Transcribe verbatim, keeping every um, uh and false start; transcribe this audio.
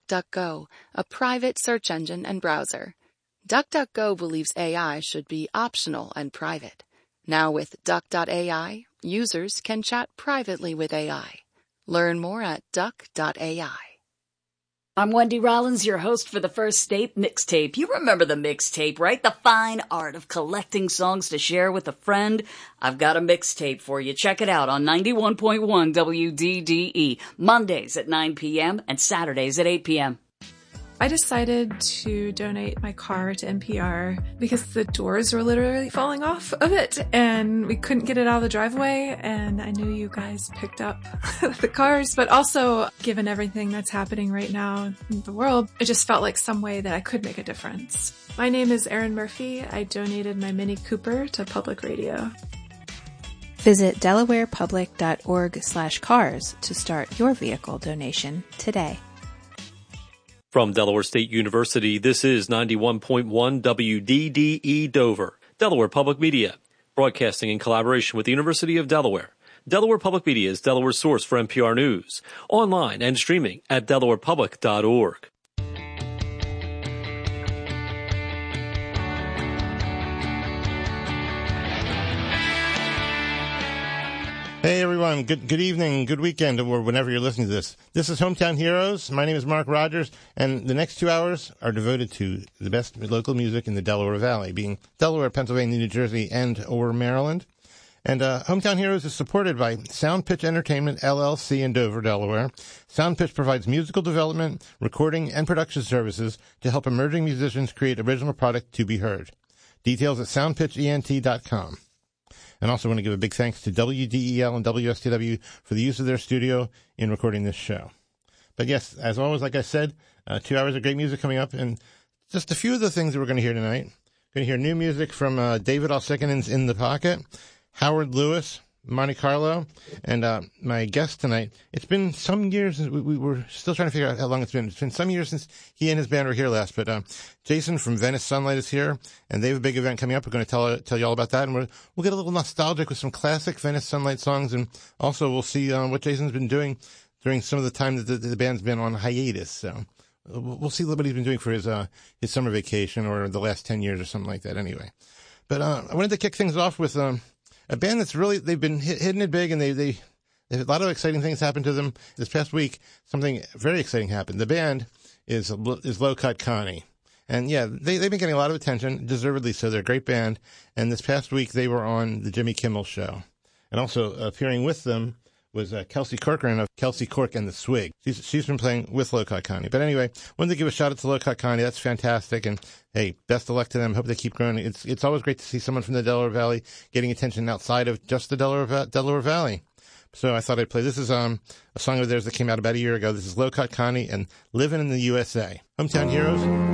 DuckDuckGo, a private search engine and browser. DuckDuckGo believes A I should be optional and private. Now with Duck dot A I, users can chat privately with A I. Learn more at Duck dot A I. I'm Wendy Rollins, your host for the First State Mixtape. You remember the mixtape, right? The fine art of collecting songs to share with a friend. I've got a mixtape for you. Check it out on ninety-one point one W D D E, Mondays at nine p.m. and Saturdays at eight p.m. I decided to donate my car to N P R because the doors were literally falling off of it and we couldn't get it out of the driveway, and I knew you guys picked up the cars, but also given everything that's happening right now in the world, it just felt like some way that I could make a difference. My name is Erin Murphy. I donated my Mini Cooper to public radio. Visit delawarepublic.org slash cars to start your vehicle donation today. From Delaware State University, this is ninety-one point one W D D E Dover, Delaware Public Media, broadcasting in collaboration with the University of Delaware. Delaware Public Media is Delaware's source for N P R News, online and streaming at delaware public dot org. Hey everyone, good good evening, good weekend, or whenever you're listening to this. This is Hometown Heroes. My name is Mark Rogers, and the next two hours are devoted to the best local music in the Delaware Valley, being Delaware, Pennsylvania, New Jersey, and or Maryland. And uh, Hometown Heroes is supported by Soundpitch Entertainment, L L C in Dover, Delaware. Soundpitch provides musical development, recording, and production services to help emerging musicians create original product to be heard. Details at soundpitch ent dot com. And also want to give a big thanks to W D E L and W S T W for the use of their studio in recording this show. But yes, as always, like I said, uh, two hours of great music coming up, and just a few of the things that we're going to hear tonight. We're going to hear new music from uh, David Alsikkonen's In the Pocket, Howard Lewis, Monte Carlo, and uh, my guest tonight. It's been some years since we, we were still trying to figure out how long it's been. It's been some years since he and his band were here last. But uh, Jason from Venice Sunlight is here, and they have a big event coming up. We're going to tell tell you all about that, and we're, we'll get a little nostalgic with some classic Venice Sunlight songs, and also we'll see uh, what Jason's been doing during some of the time that the, the band's been on hiatus. So we'll see what he's been doing for his uh, his summer vacation or the last ten years or something like that. Anyway, but uh, I wanted to kick things off with. Um, A band that's really, they've been hit, hitting it big, and they, they, they, a lot of exciting things happened to them. This past week, something very exciting happened. The band is, is Low Cut Connie. And yeah, they, they've been getting a lot of attention, deservedly so. They're a great band. And this past week, they were on the Jimmy Kimmel Show. And also appearing with them was uh, Kelsey Corcoran of Kelsey Cork and the Swig. She's, she's been playing with Low Cut Connie. But anyway, wanted to give a shout out to Low Cut Connie. That's fantastic. And hey, best of luck to them. Hope they keep growing. It's it's always great to see someone from the Delaware Valley getting attention outside of just the Delaware, Delaware Valley. So I thought I'd play. This is um a song of theirs that came out about a year ago. This is Low Cut Connie and Living in the U S A. Hometown Heroes.